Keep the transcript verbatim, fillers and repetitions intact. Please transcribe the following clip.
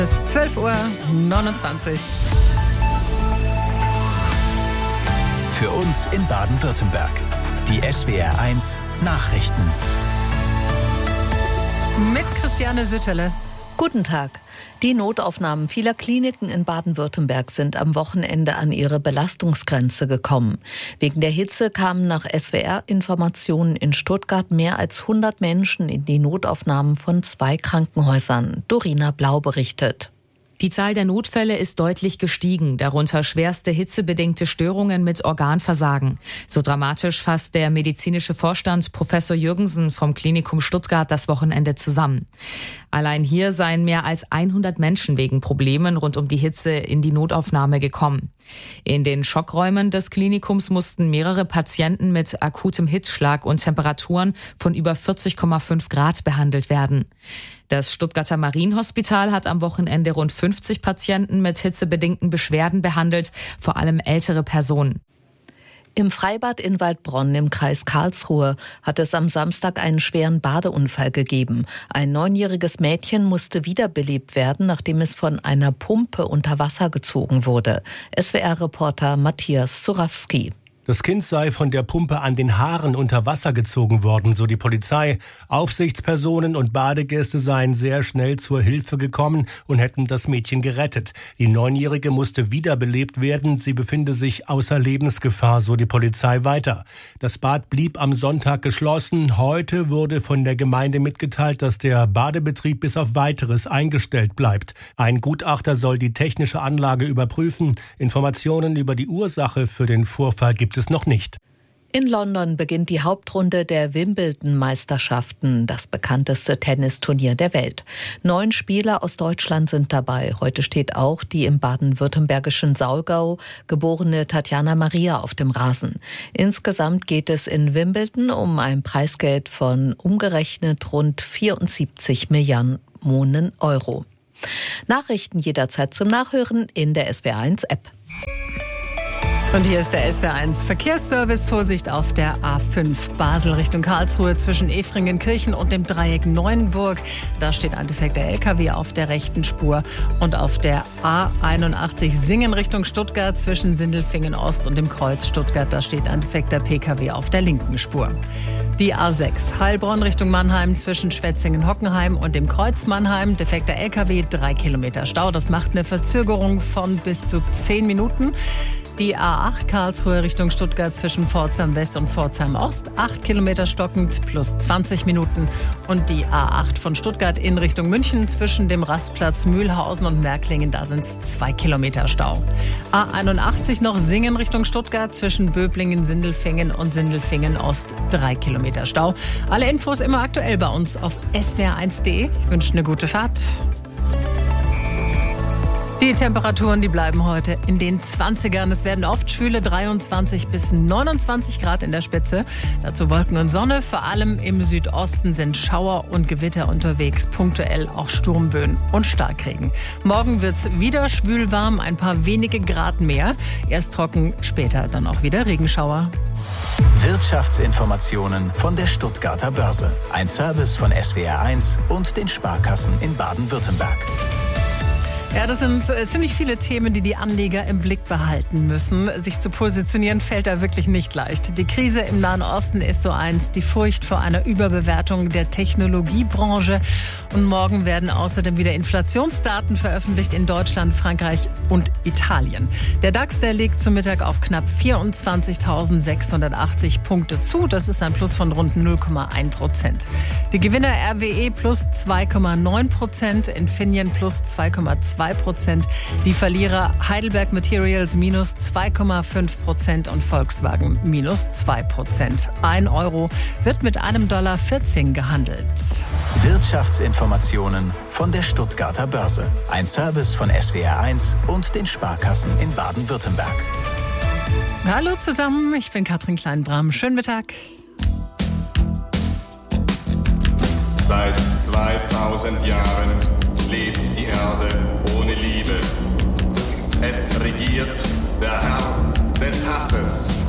Es ist zwölf Uhr neunundzwanzig. Für uns in Baden-Württemberg. Die S W R eins Nachrichten. Mit Christiane Sütterle. Guten Tag. Die Notaufnahmen vieler Kliniken in Baden-Württemberg sind am Wochenende an ihre Belastungsgrenze gekommen. Wegen der Hitze kamen nach S W R-Informationen in Stuttgart mehr als hundert Menschen in die Notaufnahmen von zwei Krankenhäusern. Dorina Blau berichtet. Die Zahl der Notfälle ist deutlich gestiegen, darunter schwerste hitzebedingte Störungen mit Organversagen. So dramatisch fasst der medizinische Vorstand Professor Jürgensen vom Klinikum Stuttgart das Wochenende zusammen. Allein hier seien mehr als hundert Menschen wegen Problemen rund um die Hitze in die Notaufnahme gekommen. In den Schockräumen des Klinikums mussten mehrere Patienten mit akutem Hitzschlag und Temperaturen von über vierzig Komma fünf Grad behandelt werden. Das Stuttgarter Marienhospital hat am Wochenende rund fünfzig Patienten mit hitzebedingten Beschwerden behandelt, vor allem ältere Personen. Im Freibad in Waldbronn im Kreis Karlsruhe hat es am Samstag einen schweren Badeunfall gegeben. Ein neunjähriges Mädchen musste wiederbelebt werden, nachdem es von einer Pumpe unter Wasser gezogen wurde. S W R-Reporter Matthias Zurawski. Das Kind sei von der Pumpe an den Haaren unter Wasser gezogen worden, so die Polizei. Aufsichtspersonen und Badegäste seien sehr schnell zur Hilfe gekommen und hätten das Mädchen gerettet. Die Neunjährige musste wiederbelebt werden. Sie befinde sich außer Lebensgefahr, so die Polizei weiter. Das Bad blieb am Sonntag geschlossen. Heute wurde von der Gemeinde mitgeteilt, dass der Badebetrieb bis auf Weiteres eingestellt bleibt. Ein Gutachter soll die technische Anlage überprüfen. Informationen über die Ursache für den Vorfall gibt es noch nicht. In London beginnt die Hauptrunde der Wimbledon-Meisterschaften, das bekannteste Tennisturnier der Welt. Neun Spieler aus Deutschland sind dabei. Heute steht auch die im baden-württembergischen Saulgau geborene Tatjana Maria auf dem Rasen. Insgesamt geht es in Wimbledon um ein Preisgeld von umgerechnet rund vierundsiebzig Millionen Euro. Nachrichten jederzeit zum Nachhören in der S W R eins App. Und hier ist der S W R eins Verkehrsservice. Vorsicht auf der A fünf Basel Richtung Karlsruhe zwischen Efringenkirchen und dem Dreieck Neuenburg. Da steht ein defekter L K W auf der rechten Spur. Und auf der A einundachtzig Singen Richtung Stuttgart zwischen Sindelfingen Ost und dem Kreuz Stuttgart. Da steht ein defekter P K W auf der linken Spur. Die A sechs Heilbronn Richtung Mannheim zwischen Schwetzingen-Hockenheim und dem Kreuz Mannheim. Defekter L K W, drei Kilometer Stau. Das macht eine Verzögerung von bis zu zehn Minuten. Die A acht Karlsruhe Richtung Stuttgart zwischen Pforzheim West und Pforzheim Ost, acht Kilometer stockend plus zwanzig Minuten. Und die A acht von Stuttgart in Richtung München zwischen dem Rastplatz Mühlhausen und Märklingen, da sind es zwei Kilometer Stau. A einundachtzig noch Singen Richtung Stuttgart zwischen Böblingen, Sindelfingen und Sindelfingen Ost, drei Kilometer Stau. Alle Infos immer aktuell bei uns auf S W R eins punkt de. Ich wünsche eine gute Fahrt. Die Temperaturen, die bleiben heute in den zwanzigern. Es werden oft schwüle dreiundzwanzig bis neunundzwanzig Grad in der Spitze. Dazu Wolken und Sonne. Vor allem im Südosten sind Schauer und Gewitter unterwegs. Punktuell auch Sturmböen und Starkregen. Morgen wird es wieder schwül warm, ein paar wenige Grad mehr. Erst trocken, später dann auch wieder Regenschauer. Wirtschaftsinformationen von der Stuttgarter Börse. Ein Service von S W R eins und den Sparkassen in Baden-Württemberg. Ja, das sind äh, ziemlich viele Themen, die die Anleger im Blick behalten müssen. Sich zu positionieren fällt da wirklich nicht leicht. Die Krise im Nahen Osten ist so eins, die Furcht vor einer Überbewertung der Technologiebranche. Und morgen werden außerdem wieder Inflationsdaten veröffentlicht in Deutschland, Frankreich und Italien. Der DAX, der legt zum Mittag auf knapp vierundzwanzigtausendsechshundertachtzig Punkte zu. Das ist ein Plus von rund null Komma eins Prozent. Die Gewinner R W E plus zwei Komma neun Prozent, Infineon plus zwei Komma zwei Prozent. Die Verlierer Heidelberg Materials minus zwei Komma fünf Prozent und Volkswagen minus zwei Prozent. Ein Euro wird mit einem Dollar vierzehn gehandelt. Wirtschaftsinformationen von der Stuttgarter Börse. Ein Service von S W R eins und den Sparkassen in Baden-Württemberg. Hallo zusammen, ich bin Katrin Kleinbram. Schönen Mittag. Seit zweitausend Jahren lebt die Erde ohne Liebe. Es regiert der Herr des Hasses.